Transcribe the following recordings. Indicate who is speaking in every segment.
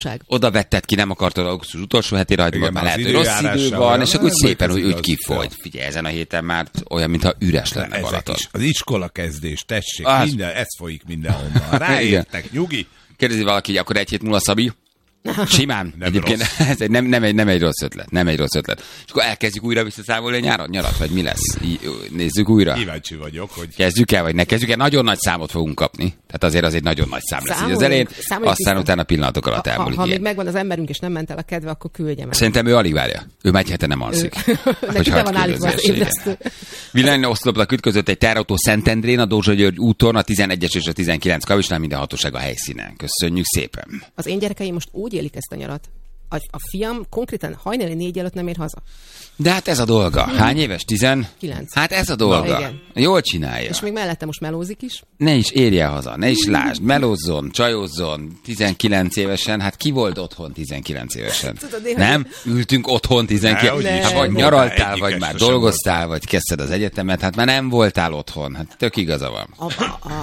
Speaker 1: Oda vetted ki, nem akartad augusztus utolsó hetére hagyni, már lehet, hogy rossz idő van, és akkor úgy szépen, úgy kifogy. Figyelj, ezen a héten már olyan, mintha üres lenne Balaton.
Speaker 2: Az iskola kezdés, tessék, minden, ez folyik mindenhonnan. Ráértek, nyugi.
Speaker 1: Kérdezi valaki, hogy akkor egy hét múlva Szabi? Simán. Nem egyébként ez nem egy rossz ötlet. Nem egy rossz ötlet. És akkor elkezdjük újra visszaszámolni a nyarat, vagy mi lesz? Nézzük újra.
Speaker 2: Kíváncsi vagyok, hogy...
Speaker 1: Kezdjük el, vagy ne kezdjük el? Nagyon nagy számot fogunk kapni. Tehát azért nagyon nagy szám lesz az elején, aztán utána pillanatok alatt elmúlik.
Speaker 3: Ha még megvan az emberünk, és nem ment el a kedve, akkor küldjem el.
Speaker 1: Szerintem ő alig várja. Ő már egy hete nem alszik.
Speaker 3: Neki be van állítva az ébresztő.
Speaker 1: Villanyoszlopnak ütközött egy terrautó Szentendrén, a Dózsa György úton, a 11-es és a 19 kavisnál, minden hatóság a helyszínen. Köszönjük szépen.
Speaker 3: Az én gyerekeim most úgy élik ezt a nyarat. A fiam konkrétan hajnali 4 előtt nem ér haza.
Speaker 1: De hát ez a dolga. Hány éves? 19? Hát ez a dolga.
Speaker 3: Igen.
Speaker 1: Jól csinálja.
Speaker 3: És még mellette most melózik is.
Speaker 1: Ne is érje haza, ne is lásd, melózzon, csajozzon, 19 évesen, hát ki volt otthon 19 évesen? Tudod, nem? Ültünk otthon 19. Hát vagy nyaraltál, vagy már dolgoztál, vagy kezdted az egyetemet, hát már nem voltál otthon. Hát tök igaza van.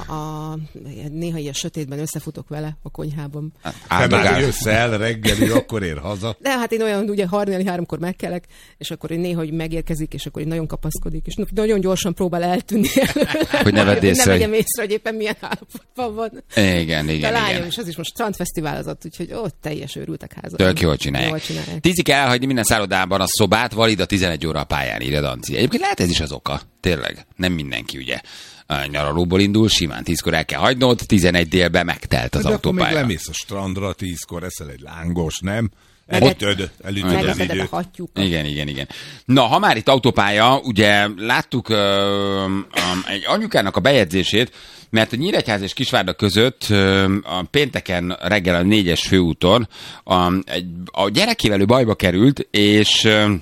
Speaker 3: Néha ilyen sötétben összefutok vele a konyhában.
Speaker 2: Te már jössz el reggeli, akkor ér haza.
Speaker 3: De hát én olyan, ugye 3-3-kor megkelek, és akkor én néha, hogy megérkezik, és akkor én nagyon kapaszkodik, és nagyon gyorsan próbál eltűnni.
Speaker 1: Hogy ne vedd észre.
Speaker 3: Nem vegyem észre, hogy éppen milyen állapotban van.
Speaker 1: Igen.
Speaker 3: A lányom is, az is most strandfesztiválozott, úgyhogy ott teljes őrültek házat.
Speaker 1: Tök jól csinálják. Tízik elhagyni minden szállodában a szobát, valid a 11 óra a pályán, írja Danci. Egyébként lehet ez is az oka. Tényleg. Nem mindenki, ugye. A nyaralóból indul, simán 10-kor el kell hagynod, 11 délben megtelt az autópálya.
Speaker 2: De akkor még lemész a strandra, 10-kor eszel egy lángos, nem? Elütöd az időt.
Speaker 1: Igen. Na, ha már itt autópálya, ugye láttuk egy anyukának a bejegyzését, mert a Nyíregyháza és Kisvárda között a pénteken reggel a 4-es főúton a gyerekével ő bajba került, és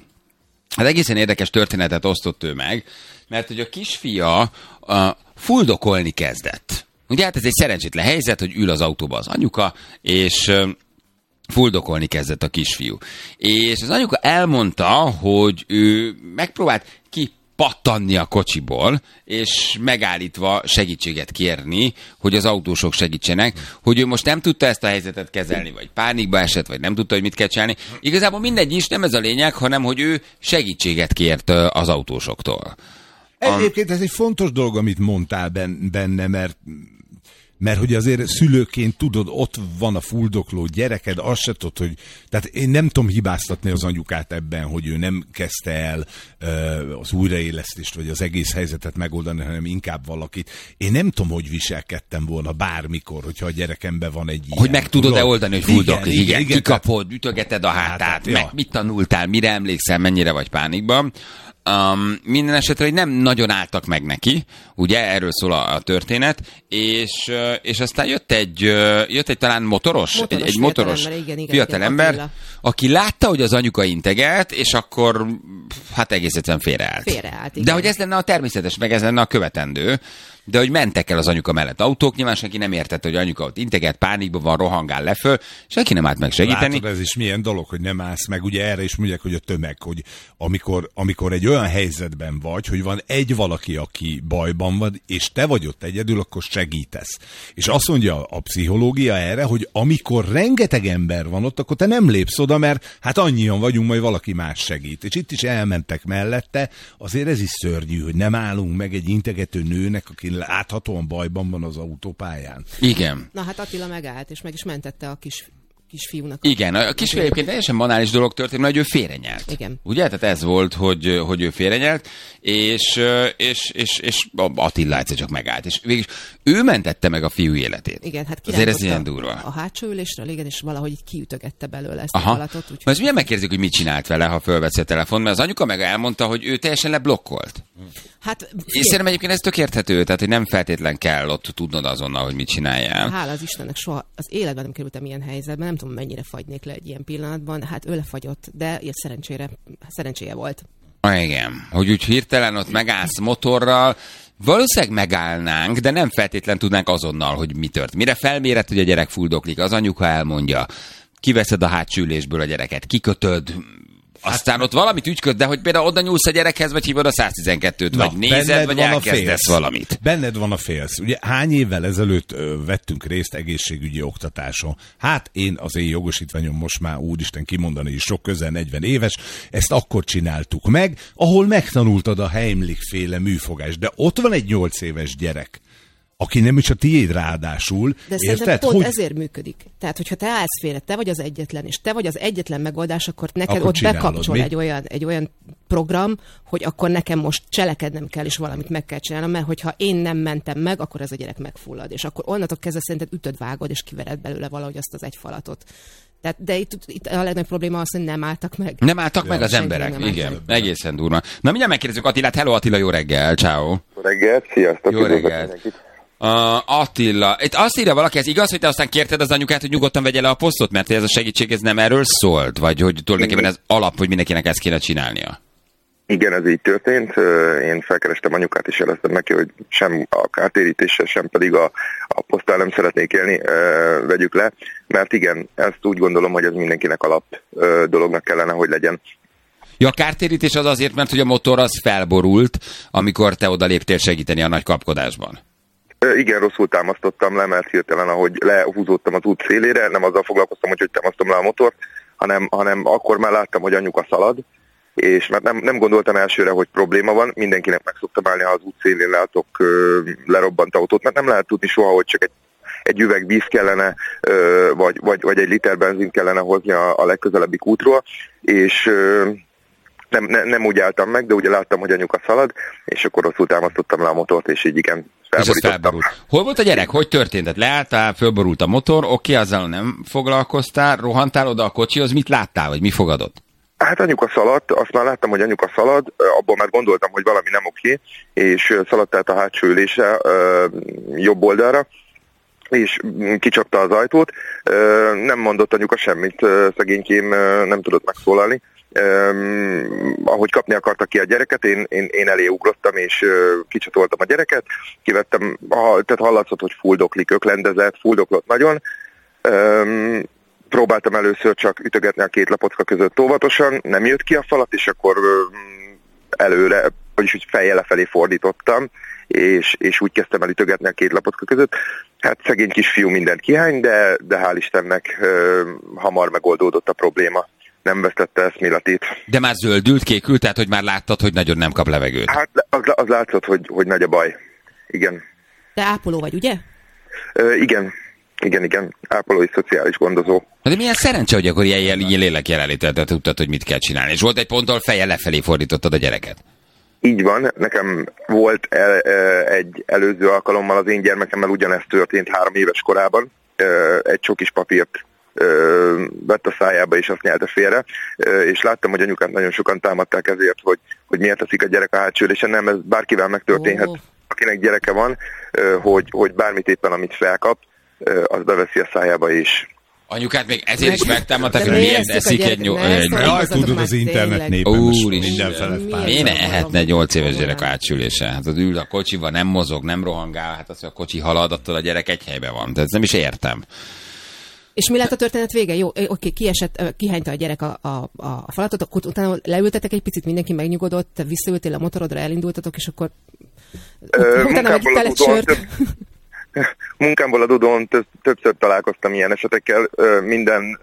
Speaker 1: az egészen érdekes történetet osztott ő meg, mert hogy a kisfia fuldokolni kezdett. Ugye hát ez egy szerencsétlen helyzet, hogy ül az autóba az anyuka, és fuldokolni kezdett a kisfiú. És az anyuka elmondta, hogy ő megpróbált kipattanni a kocsiból, és megállítva segítséget kérni, hogy az autósok segítsenek, hogy ő most nem tudta ezt a helyzetet kezelni, vagy pánikba esett, vagy nem tudta, hogy mit kell csinálni. Igazából mindegy is, nem ez a lényeg, hanem hogy ő segítséget kért az autósoktól.
Speaker 2: Egyébként ez egy fontos dolog, amit mondtál benne, mert hogy azért szülőként tudod, ott van a fuldokló gyereked, azt se tudod, hogy... Tehát én nem tudom hibáztatni az anyukát ebben, hogy ő nem kezdte el az újraélesztést, vagy az egész helyzetet megoldani, hanem inkább valakit. Én nem tudom, hogy viselkedtem volna bármikor, hogyha a gyerekemben van egy ilyen...
Speaker 1: Hogy meg tudod-e oldani, hogy fuldokli? Igen, kikapod,
Speaker 2: tehát...
Speaker 1: ütögeted a hátát, meg mit tanultál, mire emlékszel, mennyire vagy pánikban. Minden esetre, hogy nem nagyon álltak meg neki, ugye, erről szól a történet, és aztán jött egy talán motoros fiatalember, aki látta, hogy az anyuka integet, és akkor hát egész egyszerűen félreállt.
Speaker 3: Igen.
Speaker 1: De hogy ez lenne a természetes, meg ez lenne a követendő, de hogy mentek el az anyuka mellett autók, nyilván senki nem értette, hogy anyuka ott integet, pánikban van, rohangál leföl, senki nem állt meg segíteni.
Speaker 2: Látod, ez is milyen dolog, hogy nem állsz meg, ugye erre is mondják, hogy a tömeg, hogy amikor egy olyan helyzetben vagy, hogy van egy valaki, aki bajban van, és te vagy ott egyedül, akkor segítesz. És azt mondja a pszichológia erre, hogy amikor rengeteg ember van ott, akkor te nem lépsz oda, mert hát annyian vagyunk, majd valaki más segít. És itt is elmentek mellette, azért ez is szörnyű, hogy nem állunk meg egy integető nőnek, aki láthatóan bajban van az autópályán.
Speaker 1: Igen.
Speaker 3: Na hát Attila megállt, és meg is mentette a kisfiúnak.
Speaker 1: Igen, a kisfiú egyébként teljesen banális dolog történt, mert ő félrenyelt.
Speaker 3: Igen.
Speaker 1: Ugye? Tehát ez volt, hogy ő félrenyelt, és Attila egyszer csak megállt. És végülis ő mentette meg a fiú életét.
Speaker 3: Igen, hát
Speaker 1: azért ez ilyen durva.
Speaker 3: A hátsó ülésről, igen, és valahogy így kiütögette belőle ezt a halatot. Úgyhogy...
Speaker 1: Most milyen megkérdezik, hogy mit csinált vele, ha fölveszi a telefon, mert az anyuka meg elmondta, hogy ő teljesen leblokkolt.
Speaker 3: Hát,
Speaker 1: és szerintem egyébként ez tök érthető, tehát hogy nem feltétlen kell ott tudnod azonnal, hogy mit csináljál.
Speaker 3: Hála az Istennek, soha az életben nem kerültem ilyen helyzetben, nem tudom, mennyire fagynék le egy ilyen pillanatban, hát ő lefagyott, de szerencséje volt.
Speaker 1: Igen, hogy úgy hirtelen ott megállsz motorral, valószínűleg megállnánk, de nem feltétlen tudnánk azonnal, hogy mi tört. Mire felméred, hogy a gyerek fuldoklik, az anyuka elmondja, kiveszed a hátsó ülésből a gyereket, kikötöd, aztán ott valamit ügyköd, de hogy például oda nyúlsz a gyerekhez, vagy hívod a 112-t, vagy nézed, vagy elkezdesz valamit.
Speaker 2: Benned van a félsz. Ugye hány évvel ezelőtt vettünk részt egészségügyi oktatáson? Hát én az én jogosítványom most már úristen kimondani is sok, közel 40 éves, ezt akkor csináltuk meg, ahol megtanultad a Heimlich-féle műfogást, de ott van egy 8 éves gyerek, aki nem is a tiéd ráadásul.
Speaker 3: De szerintem pont ezért működik. Tehát, hogyha te állsz félre, te vagy az egyetlen, és te vagy az egyetlen megoldás, akkor neked akkor ott bekapcsol egy olyan program, hogy akkor nekem most cselekednem kell, és valamit meg kell csinálnom, mert hogyha én nem mentem meg, akkor ez a gyerek megfullad. És akkor onnantól kezdve szerinted ütöd, vágod, és kivered belőle valahogy azt az egy falatot. Tehát, de itt a legnagyobb probléma az, hogy nem álltak meg.
Speaker 1: Nem álltak meg az emberek, igen. Egészen durva. Na mindjárt megkérdezzük Attilát. Hello Attila, jó reggel, ciao.
Speaker 4: Jó reggelt, sziasztok.
Speaker 1: Jó reggelt. Attila, itt azt írja valaki, ez igaz, hogy te aztán kérted az anyukát, hogy nyugodtan vegye le a posztot, mert ez a segítség ez nem erről szólt? Vagy hogy tulajdonképpen ez alap, hogy mindenkinek ezt kéne csinálnia?
Speaker 4: Igen, ez így történt. Én felkerestem anyukát, és jeleztem neki, hogy sem a kártérítéssel, sem pedig a poszttal nem szeretnék élni, vegyük le. Mert igen, ezt úgy gondolom, hogy ez mindenkinek alap dolognak kellene, hogy legyen.
Speaker 1: Ja, a kártérítés az azért, mert hogy a motor az felborult, amikor te oda léptél segíteni a nagy kapkodásban.
Speaker 4: Igen, rosszul támasztottam le, mert hirtelen, ahogy lehúzódtam az út szélére, nem azzal foglalkoztam, hogy támasztom le a motort, hanem akkor már láttam, hogy anyuka szalad, és mert nem gondoltam elsőre, hogy probléma van, mindenkinek meg szoktam állni, ha az út szélén látok lerobbant autót, mert nem lehet tudni soha, hogy csak egy üveg víz kellene, vagy egy liter benzin kellene hozni a legközelebbi útról, és nem úgy álltam meg, de ugye láttam, hogy anyuka szalad, és akkor rosszul támasztottam le a motort, és így igen, felborítottam.
Speaker 1: Hol volt a gyerek? Hogy történt? Tehát leálltál, fölborult a motor, oké, azzal nem foglalkoztál, rohantál oda a kocsihoz, mit láttál, vagy mi fogadott?
Speaker 4: Hát anyuka szaladt, azt már láttam, hogy anyuka szalad, abból már gondoltam, hogy valami nem oké, és szaladt át a hátsó ülése jobb oldalra, és kicsapta az ajtót. Nem mondott anyuka semmit, szegénykém nem tudott megszólalni. Ahogy kapni akarta ki a gyereket, én elé ugrottam, és kicsatoltam a gyereket, kivettem, tehát hallatszott, hogy fuldoklik, öklendezett, fuldoklott nagyon. Próbáltam először csak ütögetni a két lapocka között óvatosan, nem jött ki a falat, és akkor előre, vagyis úgy fejjel lefelé fordítottam, és úgy kezdtem el ütögetni a két lapocka között. Hát szegény kisfiú mindent kihány, de hál' Istennek hamar megoldódott a probléma. Nem vesztette eszméletét.
Speaker 1: De már zöldült, kékült, tehát hogy már láttad, hogy nagyon nem kap levegőt.
Speaker 4: Hát az látszott, hogy nagy a baj. Igen.
Speaker 3: Te ápoló vagy, ugye?
Speaker 4: Igen. Ápolói szociális gondozó.
Speaker 1: De milyen szerencse, hogy akkor ilyen lélek jelenléttel tudtad, hogy mit kell csinálni. És volt egy pont, ahol feje lefelé fordítottad a gyereket.
Speaker 4: Így van. Nekem volt egy előző alkalommal az én gyermekemmel ugyanezt történt 3 éves korában. Egy csokis papírt vett a szájába, és azt nyelte félre, és láttam, hogy anyukát nagyon sokan támadták ezért, hogy miért teszik a gyerek a hátsó ülésen. Nem, ez bárkivel megtörténhet, akinek gyereke van, hogy bármit éppen, amit felkap, az beveszi a szájába is.
Speaker 1: Anyukát még ezért is megtámadták, hogy miért eszik egy
Speaker 2: tudod, az internet népen mindenfele fáj.
Speaker 1: Miért ne ehetne egy 8 éves gyerek a hátsülésen? Hát az ül a kocsiban, nem mozog, nem rohangál, hát az, hogy a kocsi halad, attól a gyerek egy helyben van. De ezt nem is értem.
Speaker 3: És mi lett a történet vége? Jó, oké, kihányta a gyerek a falatot, akkor utána leültetek egy picit, mindenki megnyugodott, te visszaültél a motorodra, elindultatok, és akkor utána meg itt egy sört.
Speaker 4: Munkámból adódóan többször találkoztam ilyen esetekkel. Minden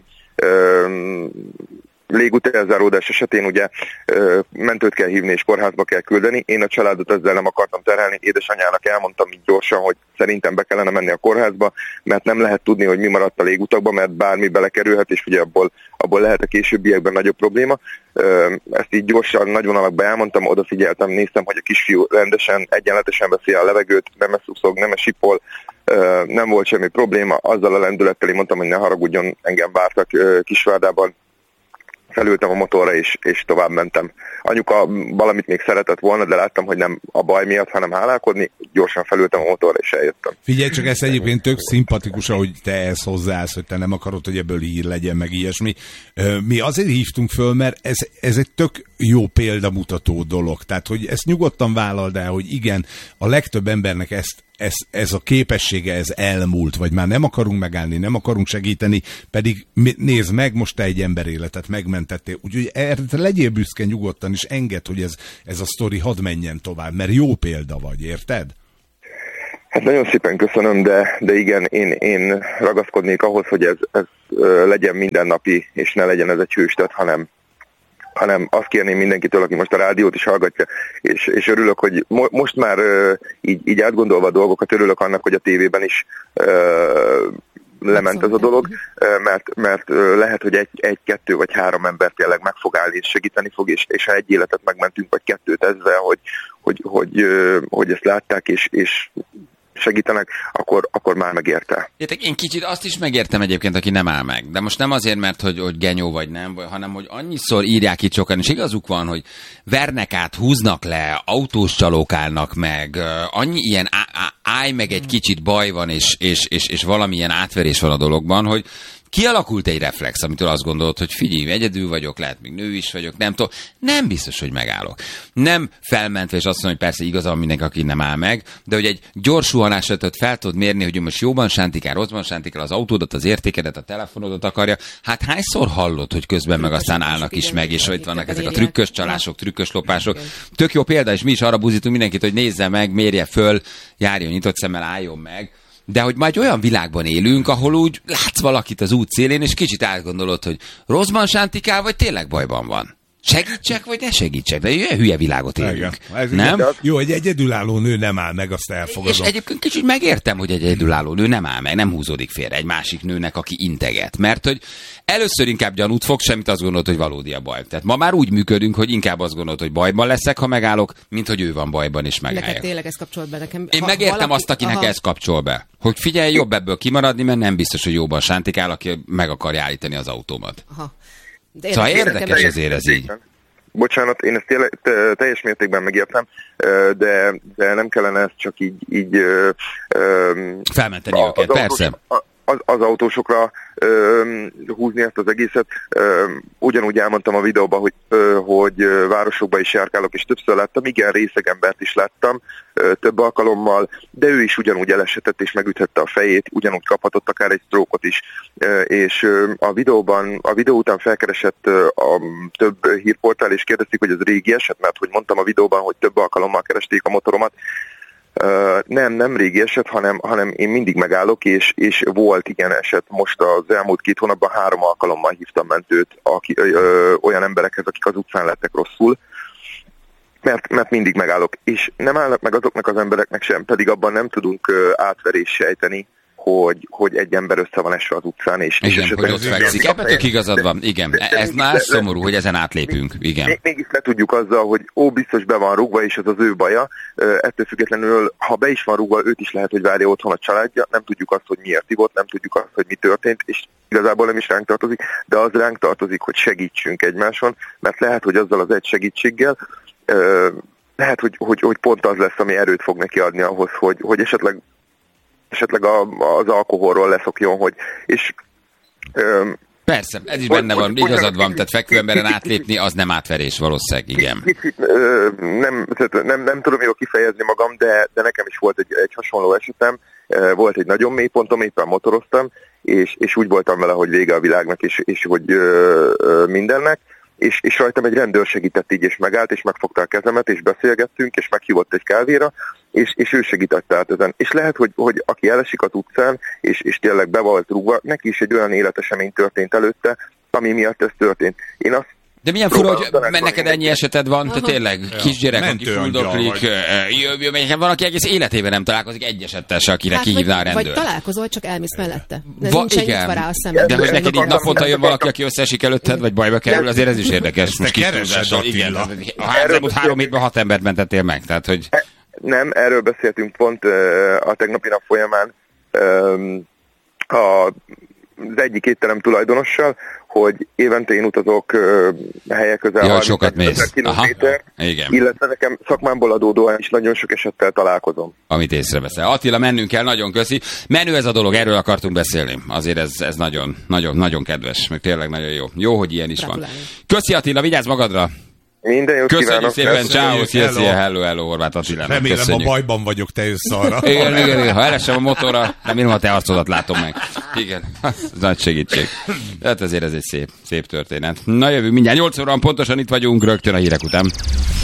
Speaker 4: légútelzáródás esetén ugye mentőt kell hívni és kórházba kell küldeni. Én a családot ezzel nem akartam terhelni. Édesanyának elmondtam így gyorsan, hogy szerintem be kellene menni a kórházba, mert nem lehet tudni, hogy mi maradt a légutakban, mert bármi belekerülhet, és ugye abból lehet a későbbiekben nagyobb probléma. Ezt így gyorsan, nagy vonalakban elmondtam, odafigyeltem, néztem, hogy a kisfiú rendesen, egyenletesen veszi a levegőt, nem eszuszog, nem esipol, nem volt semmi probléma. Azzal a lendülettel én mondtam, hogy ne haragudjon, engem vártak Kisvárdában. Felültem a motorra, és tovább mentem. Anyuka valamit még szeretett volna, de láttam, hogy nem a baj miatt, hanem hálálkodni. Gyorsan felültem a motorra, és eljöttem.
Speaker 2: Figyelj csak, ez egyébként tök szimpatikus, ahogy te ezt hozzáállsz, hogy te nem akarod, hogy ebből hír legyen, meg ilyesmi. Mi azért hívtunk föl, mert ez egy tök jó példamutató dolog. Tehát, hogy ezt nyugodtan vállald el, hogy igen, a legtöbb embernek ez a képessége, ez elmúlt, vagy már nem akarunk megállni, nem akarunk segíteni, pedig nézd meg, most te egy emberéletet megmentettél. Úgyhogy legyél büszke nyugodtan, és engedd, hogy ez a sztori hadd menjen tovább, mert jó példa vagy, érted?
Speaker 4: Hát nagyon szépen köszönöm, de igen, én ragaszkodnék ahhoz, hogy ez legyen mindennapi, és ne legyen ez egy hőstet, hanem azt kérném mindenkitől, aki most a rádiót is hallgatja, és örülök, hogy most már így átgondolva a dolgokat, örülök annak, hogy a tévében is lement ez a dolog, mert lehet, hogy egy, kettő vagy három ember tényleg meg fog állni és segíteni fog, és ha egy életet megmentünk, vagy kettőt ezzel, hogy ezt látták, és segítenek, akkor már megérte.
Speaker 1: Én kicsit azt is megértem egyébként, aki nem áll meg. De most nem azért, mert hogy genyó vagy nem, hanem hogy annyiszor írják itt sokan, és igazuk van, hogy vernek át, húznak le, autós csalók állnak meg, annyi ilyen állj meg egy kicsit baj van, és valamilyen átverés van a dologban, hogy kialakult egy reflex, amitől azt gondolod, hogy figyelj, egyedül vagyok, lehet még nő is vagyok, nem tudom, nem biztos, hogy megállok. Nem felmentve, és azt mondom, hogy persze igazán mindenki, aki nem áll meg, de hogy egy gyors suhanásra fel tudod mérni, hogy most jóban sántikál, rosszban sántikál, az autódat, az értékedet, a telefonodat akarja. Hát hányszor hallod, hogy közben meg aztán állnak is meg, és hogy vannak ezek a trükkös csalások, trükkös lopások. Tök jó példa, és mi is arra buzítunk mindenkit, hogy nézze meg, mérje föl, járjon nyitott szemmel, álljon meg. De hogy majd olyan világban élünk, ahol úgy látsz valakit az út szélén, és kicsit átgondolod, hogy rosszban sántikál, vagy tényleg bajban van. Segítsek, vagy ne segítsek? De olyan hülye világot élünk. Nem?
Speaker 2: Jó, egy egyedülálló nő nem áll meg, azt elfogadom.
Speaker 1: És egyébként kicsit megértem, hogy egy egyedülálló nő nem áll meg, nem húzódik félre egy másik nőnek, aki integet. Mert hogy először inkább gyanút fog, semmit azt gondolod, hogy valódi a baj. Tehát ma már úgy működünk, hogy inkább azt gondolod, hogy bajban leszek, ha megállok, mint hogy ő van bajban, és megálljak.
Speaker 3: Neked tényleg ez kapcsolt be nekem.
Speaker 1: Én megértem azt, akinek ez kapcsol be. Hogy figyelj, jobb ebből kimaradni, mert nem biztos, hogy jóban sántikál, aki meg akarja állítani az autómat.
Speaker 3: Aha.
Speaker 1: Szóval érdekes azért ez így.
Speaker 4: Bocsánat, én ezt teljes mértékben megértem, de nem kellene ezt csak így
Speaker 1: felmenteni őket, persze.
Speaker 4: Az autósokra húzni ezt az egészet. Ugyanúgy elmondtam a videóban, hogy városokban is járkálok, és többször láttam, igen, részeg embert is láttam több alkalommal, de ő is ugyanúgy elesetett és megüthette a fejét, ugyanúgy kaphatott akár egy sztrókot is. És a videó után felkeresett a több hírportál, és kérdezték, hogy ez régi eset, mert hogy mondtam a videóban, hogy több alkalommal keresték a motoromat. Nem régi eset, hanem én mindig megállok, és volt igen eset. Most az elmúlt 2 hónapban 3 alkalommal hívtam mentőt olyan emberekhez, akik az utcán lettek rosszul, mert mindig megállok. És nem állnak meg azoknak az embereknek sem, pedig abban nem tudunk átverést sejteni, hogy egy ember össze van esve az utcán, és
Speaker 1: hogy ott fekszik. Ebben tök igazad van. Igen, ez már szomorú, hogy ezen átlépünk. Igen.
Speaker 4: Mégis le tudjuk azzal, hogy biztos be van rúgva, és ez az ő baja. Ettől függetlenül, ha be is van rúgva, őt is lehet, hogy várja otthon a családja. Nem tudjuk azt, hogy miért ivott, nem tudjuk azt, hogy mi történt, és igazából nem is ránk tartozik, de az ránk tartozik, hogy segítsünk egymáson, mert lehet, hogy azzal az egy segítséggel lehet, hogy pont az lesz, ami erőt fog neki adni ahhoz, hogy esetleg az alkoholról leszokjon,
Speaker 1: persze, ez is benne van, igazad van, tehát fekvőemberen átlépni, az nem átverés valószínűleg, igen.
Speaker 4: Kicsit, nem tudom jól kifejezni magam, de nekem is volt egy hasonló esetem, volt egy nagyon mély pontom, éppen motoroztam, és úgy voltam vele, hogy vége a világnak, és hogy mindennek, és rajtam egy rendőr segített így, és megállt, és megfogta a kezemet, és beszélgettünk, és meghívott egy kávéra, és ő segített át ezen. És lehet, hogy aki elesik az utcán, és tényleg be volt rúgva, neki is egy olyan életesemény történt előtte, ami miatt ez történt. Én azt
Speaker 1: de milyen fura, hogy neked ennyi eseted van, te tényleg kisgyerek, aki fuldoklik, van, aki egész életében nem találkozik egy esettel se, akire kihívná a rendőr.
Speaker 3: Vagy találkozol, csak elmész mellette. Nincs nyitva rá a szemed.
Speaker 1: De hogy neked így naponta jön valaki, aki összeesik előtted, vagy bajba kerül, azért ez is érdekes.
Speaker 2: Most keresed, Attila.
Speaker 1: A elmúlt 3 hétben 6 embert mentettél meg, tehát hogy...
Speaker 4: Nem, erről beszéltünk pont a tegnapi nap folyamán az egyik étterem tulajdonossal, hogy évente én utazok helyek közel 30 000 kilométer, illetve nekem szakmámból adódóan is nagyon sok esettel találkozom.
Speaker 1: Amit észreveszel. Attila, mennünk kell, nagyon köszi. Menő ez a dolog, erről akartunk beszélni. Azért ez nagyon, nagyon, nagyon kedves, meg tényleg nagyon jó. Jó, hogy ilyen is van. Köszi Attila, vigyázz magadra!
Speaker 4: Minden jót
Speaker 1: Köszönjük
Speaker 4: kívánok.
Speaker 1: szépen, ciao, szia, hello, Horváth Attilának.
Speaker 2: Remélem,
Speaker 1: köszönjük.
Speaker 2: a bajban vagyok, te jössz arra.
Speaker 1: Igen, ha elesem a motorra, nem én, ha te arcodat látom meg. Igen, nagy segítség. Hát azért ez egy szép történet. Na jövünk mindjárt 8 óra pontosan itt vagyunk, rögtön a hírek után.